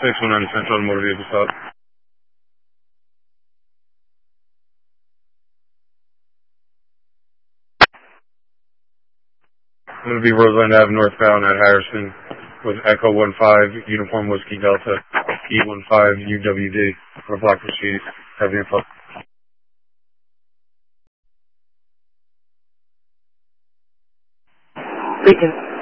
619 Central Motor Vehicle Stop. Going to be Roseland Ave northbound at Harrison with Echo 15 Uniform Whiskey Delta E15 UWD for Black Mercedes. Heavy info. Beacon.